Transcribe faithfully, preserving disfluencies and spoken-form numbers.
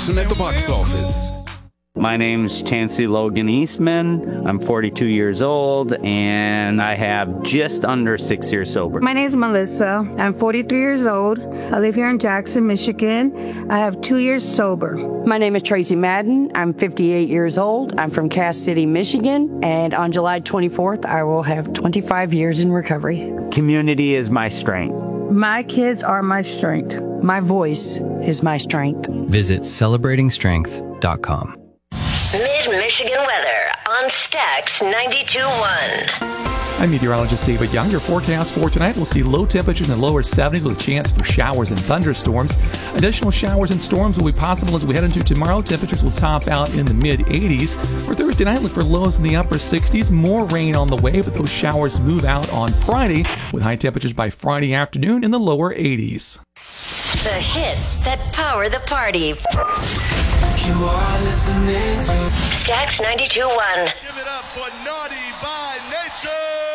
action at the box office. My name's Chancey Logan Eastman. I'm forty-two years old, and I have just under six years sober. My name is Melissa. I'm forty-three years old. I live here in Jackson, Michigan. I have two years sober. My name is Tracy Madden. I'm fifty-eight years old. I'm from Cass City, Michigan, and on July twenty-fourth, I will have twenty-five years in recovery. Community is my strength. My kids are my strength. My voice is my strength. Visit celebrating strength dot com. Mid-Michigan weather on Stax ninety-two point one. I'm meteorologist David Young. Your forecast for tonight will see low temperatures in the lower seventies with a chance for showers and thunderstorms. Additional showers and storms will be possible as we head into tomorrow. Temperatures will top out in the mid-eighties. For Thursday night, look for lows in the upper sixties. More rain on the way, but those showers move out on Friday with high temperatures by Friday afternoon in the lower eighties. The hits that power the party. You are listening to Stax ninety-two point one. Give it up for Naughty by Nature.